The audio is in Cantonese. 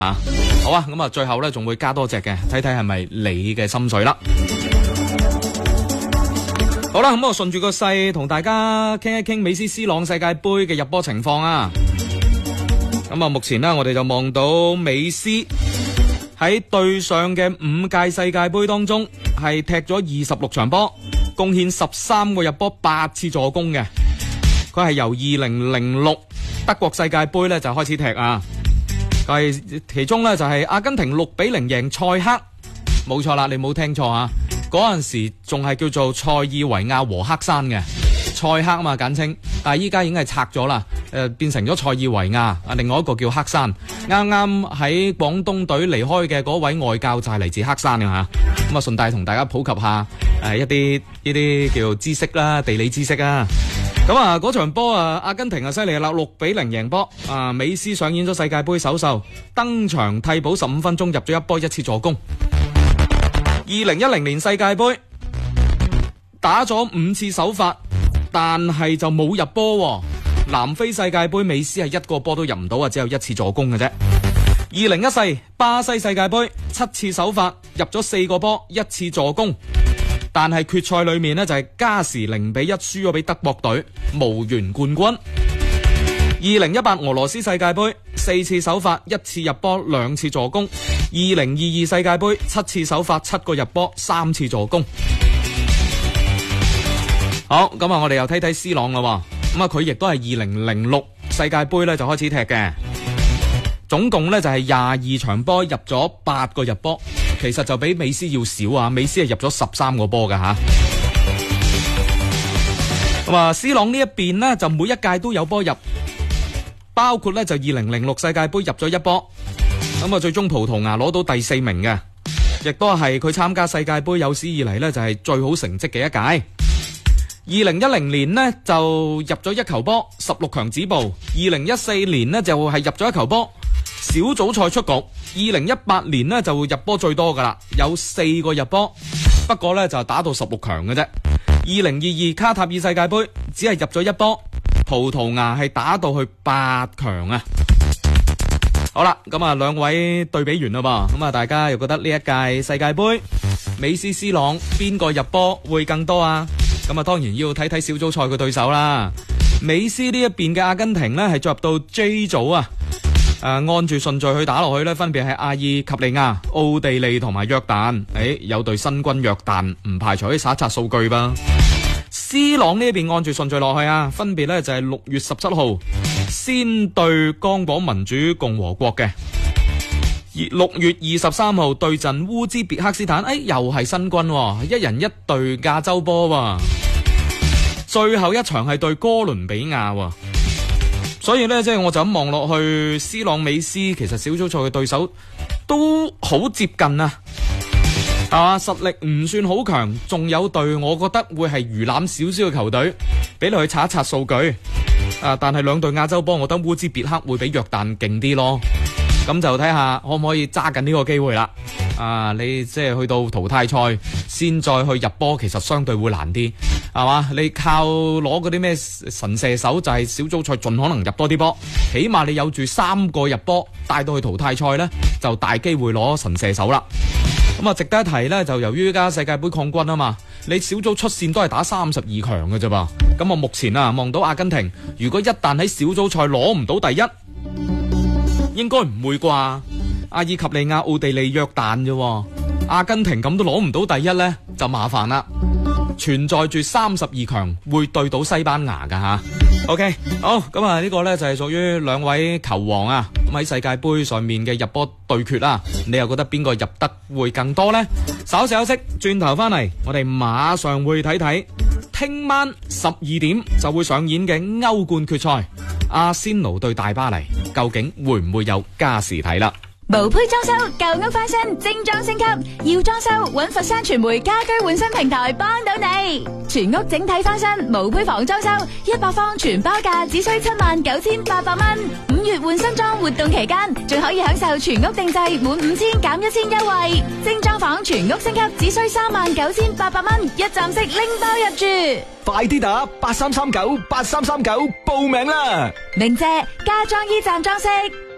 好啊，咁啊，最後咧仲會加多隻嘅，睇睇係咪你嘅心水啦。好啦，咁我順住個勢同大家傾一傾美斯 C 朗世界杯嘅入波情況啊。咁啊，目前呢，我哋就望到美斯喺對上嘅5屆世界杯當中係踢咗26場波，貢獻13個入波，8次助攻嘅。佢係由2006德國世界杯咧就開始踢啊。佢係其中咧就係阿根廷6-0贏塞克，冇錯啦，你冇聽錯啊！嗰陣時仲係叫做塞爾維亞和克山嘅塞克嘛簡稱，但係依家已經係拆咗啦，變成咗塞爾維亞啊，另外一個叫克山。啱啱喺廣東隊離開嘅嗰位外教就係嚟自克山嘅吓，咁啊順帶同大家普及下一啲呢啲叫知識啦，地理知識啊。咁啊，嗰場波啊，阿根廷啊犀利啦，6-0贏波啊！美斯上演咗世界杯首秀，登場替補15分鐘入咗1波，1次助攻。2010年世界杯打咗5次首發，但係就冇入波。南非世界杯美斯係1個波都入唔到啊，只有1次助攻嘅啫。2014巴西世界杯7次首發，入咗4個波，1次助攻。但係決賽裏面呢，就係加時0-1輸咗俾德國隊，無緣冠軍。2018俄羅斯世界杯4次首發，1次入波，2次助攻。2022世界杯7次首發，7個入波，3次助攻。好，咁啊，我哋又睇睇 C 朗啦。咁啊，佢亦都係2006世界杯咧就開始踢嘅，總共咧就係22場波，入咗8個入波。其實就比美斯要少啊，美斯係入咗13個波噶吓。咁啊 C 朗呢一邊呢，就每一屆都有波入，包括呢就2006世界杯入咗1波，咁啊最終葡萄牙攞到第4名嘅，亦都係佢參加世界杯有史以嚟呢，就係最好成績嘅一屆。2010年呢，就入咗1球波，16強止步。2014年呢，就係入咗1球波，小組賽出局。2018年呢，就入波最多噶啦，有4個入波，不過呢，就打到16強嘅啫。2022卡塔爾世界杯只係入咗1波，葡萄牙係打到去8強啊。好啦，咁啊兩位對比完啦噃，咁啊大家又覺得呢一屆世界杯美斯 C 朗邊個入波會更多啊？咁啊當然要睇睇小組賽嘅對手啦。美斯呢一邊嘅阿根廷呢，係進入到 J 組啊。按住順序去打落去呢，分別係阿爾及利亞、奧地利同埋約旦。有隊新軍約旦，唔排除可以刷一刷數據吧。C 朗呢邊按住順序落去啊，分別呢就係6月17號先對剛果民主共和國嘅，6月23號對陣烏茲別克斯坦，又係新軍，一人一隊亞洲波，最後一場係對哥倫比亞。所以呢，即係我就咁望落去 C 朗美斯，其實小組賽嘅對手都好接近啊，係嘛？實力唔算好強，仲有隊我覺得會係魚腩少少嘅球隊，俾你去查一查數據。但係兩隊亞洲波，我覺得烏茲別克會比約旦勁啲咯。咁就睇下可唔可以揸緊呢個機會啦。你即係去到淘汰賽先再去入波，其實相對會難啲，係嘛？你靠攞嗰啲咩神射手，就係小組賽盡可能入多啲波，起碼你有住3個入波帶到去淘汰賽呢，就大機會攞神射手啦。咁啊，值得一提呢，就由於而家世界杯抗軍啊嘛，你小組出線都係打32強嘅啫噃。咁啊，目前啊望到阿根廷，如果一旦喺小組賽攞唔到第一，應該唔會啩？阿爾及利亞、奧地利、約旦啫，阿根廷咁都攞唔到第一呢，就麻煩啦。存在住32強會對到西班牙噶吓。OK， 好，咁啊呢個呢就係屬於兩位球王啊，咁喺世界杯上面嘅入波對決啦。你又覺得邊個入得會更多呢？稍事休息，轉頭翻嚟，我哋馬上會睇睇聽晚12點就會上演嘅歐冠決賽，阿仙奴對大巴黎，究竟會唔會有加時睇啦？ 無胚裝修，舊屋翻新，精裝升級，要裝修揾佛山傳媒家居換新平台幫到你。全屋整體翻新，無胚房裝修100方全包價，只需79800蚊。5月換新裝活動期間，仲可以享受全屋定制滿5000減1000優惠。精裝房全屋升級只需39800蚊，一站式拎包入住。 快啲打83398339報名啦！ 明謝家裝 E 站裝飾。